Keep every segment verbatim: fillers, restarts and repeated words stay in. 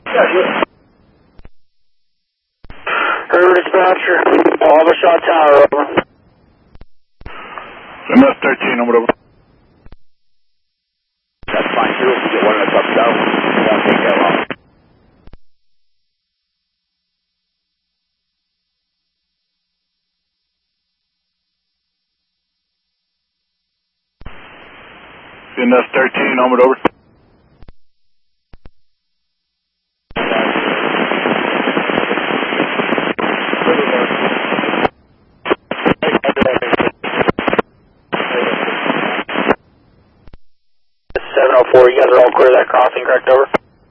River dispatcher, Aldershot Tower, over. M S thirteen, over, over. That's fine too, if you get one of the trucks out, it won't take that long. M S thirteen, onward, over. seven oh four, you guys are all clear of that crossing, correct, over?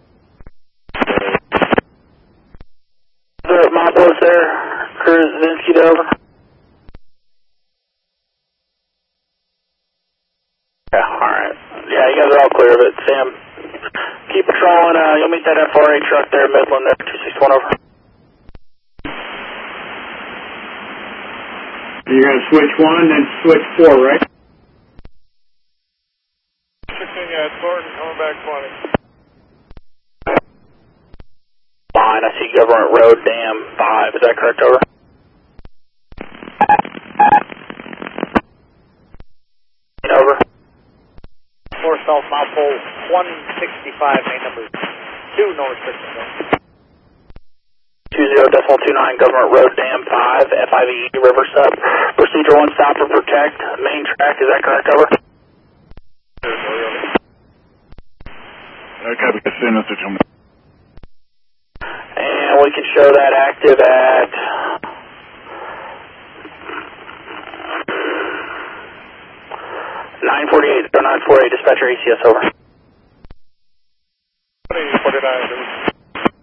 The Mapos there, Krasinski, over. Yeah, alright. Yeah, you guys are all clear of it. Sam, keep patrolling, uh, you'll meet that F R A truck there, Midland, there, two six one, over. You're going to switch one, then switch four, right? Switching, yeah, Thornton, coming back twenty. Fine, I see Government Road, Dam five, is that correct, over? Over. four South Mount Pole, one sixty-five, main number two, no restrictions. two zero decimal two nine, Government Road, Dam five, F I V E, River Sub. Procedure one, stop or protect, main track, is that correct, over? I copy, I see, Mister Gentleman. And we can show that active at nine forty-eight, oh nine four eight, dispatcher A C S, over. forty-nine,